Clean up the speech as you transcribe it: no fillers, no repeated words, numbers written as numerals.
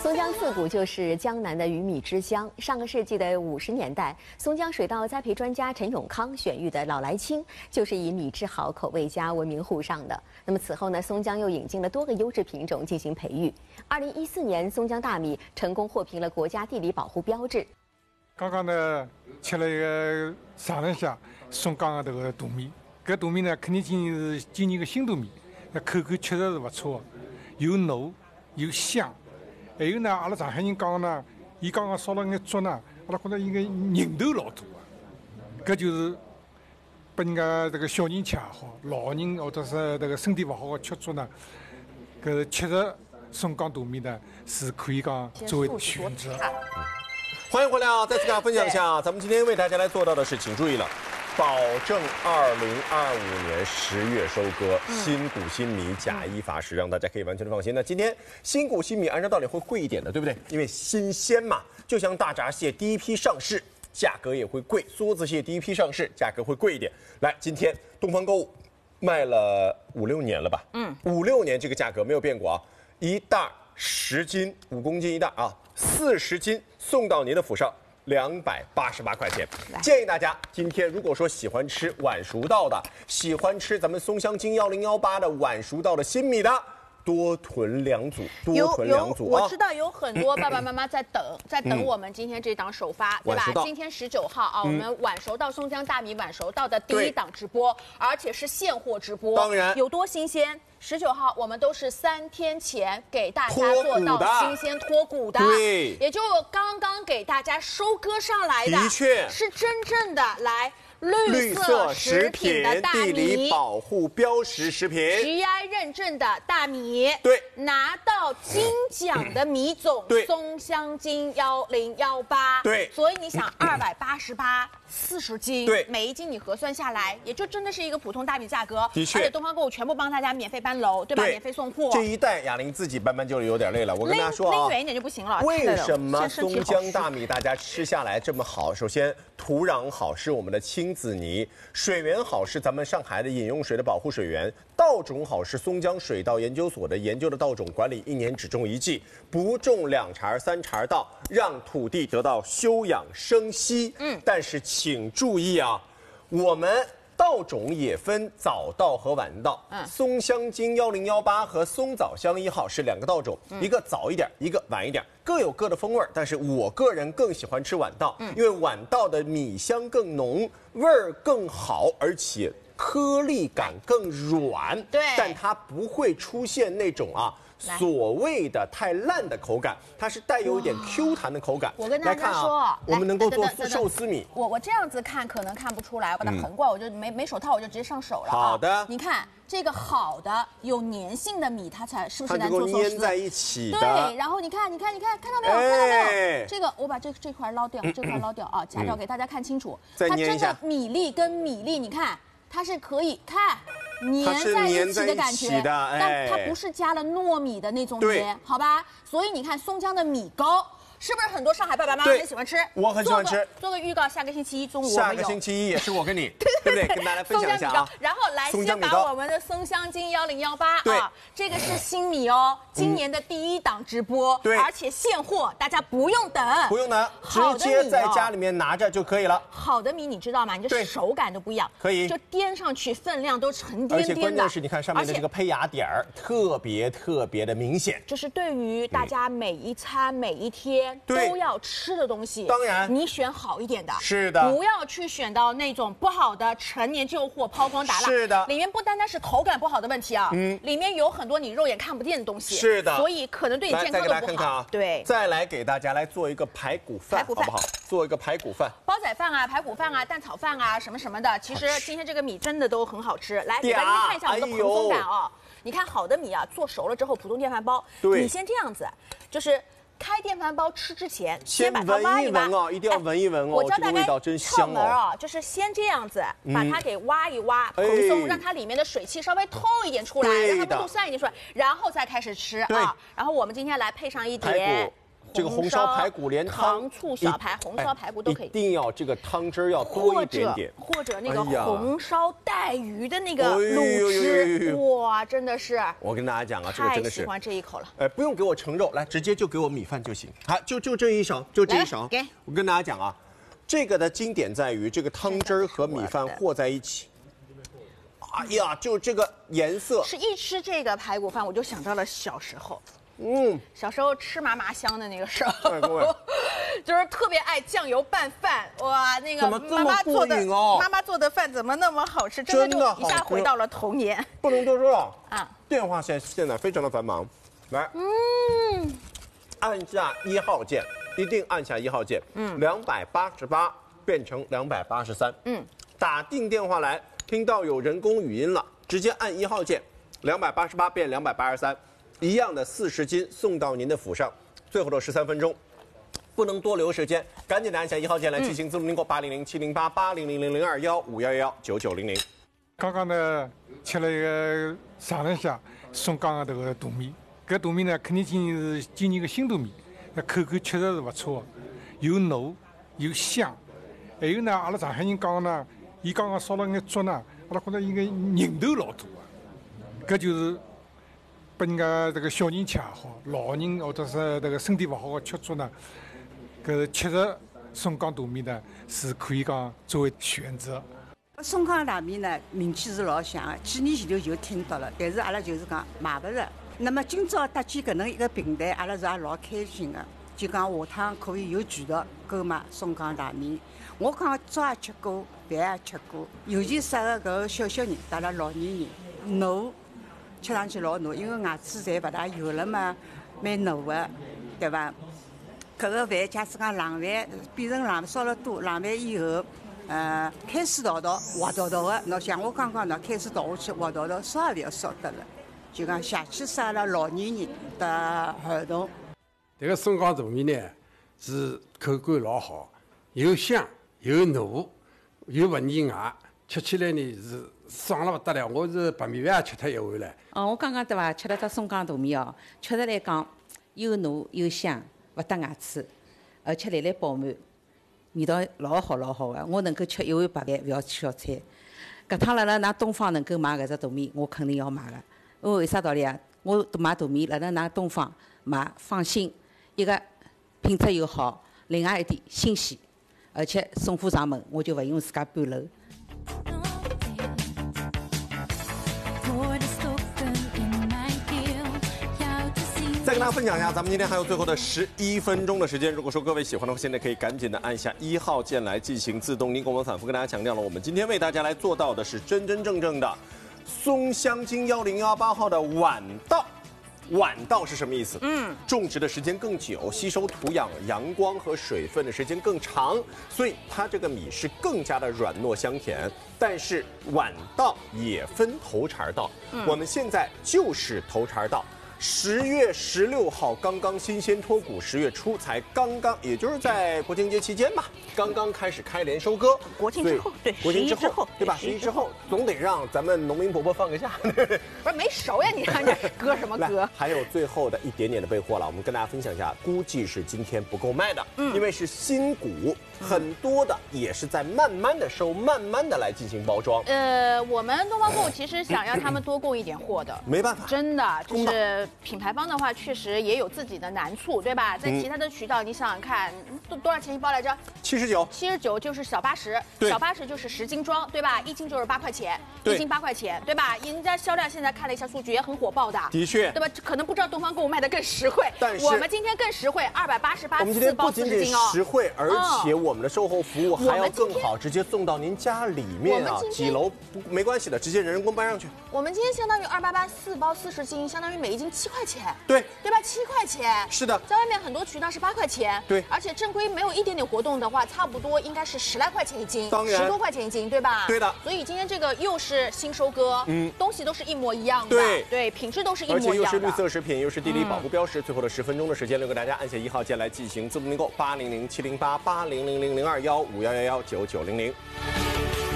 松江自古就是江南的鱼米之乡。上个世纪的50年代，松江水稻栽培专家陈永康选育的老来青就是以米质好、口味佳闻名沪上的。那么此后呢，松江又引进了多个优质品种进行培育。2014年，松江大米成功获评了国家地理保护标志。 刚刚呢，吃了一个尝了一下松江的这个大米，搿大米呢肯定是今年的新大米，那口感确实是不错，又糯又香。还有呢，阿拉上海人讲呢，伊刚刚烧了眼粥呢，阿拉觉得伊个人头老多啊，搿就是拨人家这个小人吃也好，老人或者是这个身体不好的吃粥呢，搿确实松江大米呢是可以讲作为选择。 欢迎回来啊！再次跟大家分享一下，咱们今天为大家来做到的是，请注意了，保证2025年10月收割，新谷新米假一罚十，让大家可以完全的放心。那今天新谷新米按照道理会贵一点的，对不对？因为新鲜嘛，就像大闸蟹第一批上市，价格也会贵；梭子蟹第一批上市，价格会贵一点。来，今天东方购物卖了5、6年了吧？5、6年这个价格没有变过啊，一袋10斤，5公斤一袋啊，40斤送到您的府上。288块钱，建议大家今天如果说喜欢吃晚熟稻的，喜欢吃咱们松香精1018的晚熟稻的新米的，多囤2组，多囤2组啊！ 我知道有很多爸爸妈妈在等我们今天这档首发，对吧？今天19号啊，我们晚熟稻松江大米晚熟稻的第1档直播，而且是现货直播， 当然有多新鲜。19号我们都是3天前给大家做到新鲜脱骨的， 对， 也就刚刚给大家收割上来的， 的确是真正的来绿色食品的大米， 地理保护标识食品 GI 认证的大米， 对， 拿到金奖的米种， 对， 松香精1018， 对， 所以你想288。40斤， 对， 每一斤你核算下来，也就真的是一个普通大米价格。 的确， 而且东方购物全部帮大家免费搬楼，对吧？免费送货。 这一袋雅玲自己搬就有点累了，我跟大家说啊， 拎远一点就不行了。 为什么松江大米大家吃下来这么好？首先，土壤好是我们的青紫泥，水源好是咱们上海的饮用水的保护水源，稻种好是松江水稻研究所的研究的稻种管理，1年只种1季，不种2茬3茬稻，让土地得到休养生息。但是请注意啊，我们稻种也分早稻和晚稻。松香精1018和松枣香1号是2个稻种，一个早一点，一个晚一点，各有各的风味。但是我个人更喜欢吃晚稻，因为晚稻的米香更浓，味儿更好，而且颗粒感更软。 对， 但它不会出现那种所谓的太烂的口感，它是带有一点 Q 弹的口感。 我跟大家说， 我们能够做寿司米。 我这样子看可能看不出来，我把它横过来，我就没手套，我就直接上手了。 好的， 你看这个好的有粘性的米，它才是不是能够粘在一起的？ 对，然后你看到没有？看到没有？这个我把这块捞掉，这块捞掉啊，夹掉给大家看清楚。它真的米粒跟米粒，你看它是可以看。粘在一起的感觉，但它不是加了糯米的那种粘，好吧？所以你看松江的米糕，是不是很多上海爸爸妈妈很喜欢吃？ 我很喜欢吃。 做个预告，下个星期一中午下个星期一也是我跟你，对不对？跟大家来分享一下啊。 然后来先把我们的松香精1018啊，这个是新米哦，今年的第1档直播，而且现货，大家不用等， 不用等，直接在家里面拿着就可以了。 好的米你知道吗？你这手感都不一样， 可以就颠上去分量都沉甸甸的。 而且关键是你看上面的这个胚芽点儿特别的明显， 这是对于大家每一餐每一天都要吃的东西。 当然， 你选好一点的， 是的， 不要去选到那种不好的陈年旧货，抛光打蜡。 是的， 里面不单单是口感不好的问题啊，里面有很多你肉眼看不见的东西。 是的， 所以可能对你健康都不好。 再给大家看看啊， 对， 再来给大家来做一个排骨饭，好不好？做一个排骨饭， 煲仔饭啊，排骨饭啊，蛋炒饭啊，什么的。其实今天这个米真的都很好吃。来，给大家看一下我们的蓬松感啊。你看好的米啊，做熟了之后，普通电饭煲，你先这样子，就是开电饭煲吃之前，先把它挖一挖一定要闻一闻哦。 我教大家窍门哦， 就是先这样子把它给挖一挖，蓬松，让它里面的水汽稍微透一点出来，让它温度散一点出来，然后再开始吃啊。然后我们今天来配上一点这个红烧排骨连糖醋小排、红烧排骨都可以。 一定要这个汤汁要多一点点， 或者那个红烧带鱼的那个卤汁，哇，真的是！ 我跟大家讲啊，这个真的是太喜欢这一口了。 不用给我盛肉，来直接就给我米饭就行。好，就这一勺，就这一勺。 给我跟大家讲啊，这个的经典在于这个汤汁儿和米饭和在一起。哎呀，就这个颜色， 是一吃这个排骨饭，我就想到了小时候。小时候吃麻麻香的那个时候，就是特别爱酱油拌饭。哇，那个妈妈做的妈妈做的饭怎么那么好吃？真的就一下回到了童年。 不能多说啊！电话现在非常的繁忙，来，按下1号键，一定按下1号键。288变成283。打定电话来。听到有人工语音了，直接按1号键，288变283，一样的40斤送到您的府上。最后的13分钟，不能多留时间，赶紧的按下1号键来进行自动订购800-708-8000-21511-9900。 刚刚呢吃了一个上了下送刚刚这个肚米，这肚米呢肯定是今年个新肚米，那口感确实是不错，又糯又香。还有呢，阿拉上海人讲呢。伊刚刚烧了眼粥呢，阿拉觉得应该人头老多啊，搿就是拨人家这个小人吃也好，老人或者是这个身体不好的吃粥呢，搿确实松江大米呢是可以讲作为选择。 松江大米呢名气是老响的，几年前头就听到了，但是阿拉就是讲买不着。那么今朝搭建搿能一个平台，阿拉是也老开心的，就讲下趟可以有渠道购买松江大米。我讲粥也吃过，饭也吃过，尤其适合搿个小人，带了老年人，糯，吃上去老糯，因为牙齿侪勿大有了嘛，蛮糯的，对伐？搿个饭假使讲冷饭变成冷烧了多，冷饭以后，开水倒滑倒倒的，喏像我刚刚喏开水倒下去滑倒倒，烧也勿要烧得了，就讲下去适合老年人的儿童。 这个松江大米呢是口感老好，又香。又糯又不腻牙，吃起来呢是爽了不得了。我是白米饭也吃脱一碗了。 我刚刚对伐，吃了只松江大米哦，确实来讲又糯又香，不搭牙齿，而且来饱满，味道老好老好的。我能够吃一碗白饭，不要吃小菜。搿趟辣㑚东方能够买搿只大米，我肯定要买的。因为为啥道理啊？我买大米辣㑚东方买，放心，一个品质又好，另外一点新鲜。而且送货上门，我就不用自家搬楼。 再跟大家分享一下，咱们今天还有最后的11分钟的时间。如果说各位喜欢的话，现在可以赶紧的按下1号键来进行自动订购。我们反复跟大家强调了，我们今天为大家来做到的是真真正正的松香精1018号的晚稻。晚稻是什么意思？种植的时间更久，吸收土壤、阳光和水分的时间更长，所以它这个米是更加的软糯香甜。但是晚稻也分头茬稻，我们现在就是头茬稻。10月16号刚刚新鲜脱谷，10月初才刚刚，也就是在国庆节期间吧，刚刚开始开镰收割。 国庆之后，对， 国庆之后，对吧？11之后总得让咱们农民伯伯放个假。 不是没熟呀，你看这割什么割？ 还有最后的一点点的备货了，我们跟大家分享一下，估计是今天不够卖的，因为是新谷，很多的也是在慢慢的收，慢慢的来进行包装。 我们东方购其实想让他们多供一点货的， 没办法， 真的就是品牌方的话，确实也有自己的难处，对吧？在其他的渠道，你想想看，多少钱一包来着？79就是小80，小80就是10斤装，对吧？1斤就是8块钱，1斤8块钱，对吧？人家销量现在看了一下数据，也很火爆的， 的确， 对吧？可能不知道东方购物卖的更实惠， 但是我们今天更实惠，288， 我们今天不仅仅实惠，而且我们的售后服务还要更好，直接送到您家里面啊，几楼没关系的，直接人工搬上去。 我们今天相当于288 4包40斤，相当于每1斤7块钱， 对吧？7块钱， 是的， 在外面很多渠道是8块钱， 对， 而且正规没有一点点活动的话，差不多应该是10来块钱一斤， 当然 10多块钱一斤，对吧？ 对的。 所以今天这个又是新收割，东西都是一模一样的，对，品质都是一模一样的， 而且又是绿色食品，又是地理保护标识。最后的10分钟的时间，留给大家按下1号键来进行自动订购，800-708-8000-21511-9900。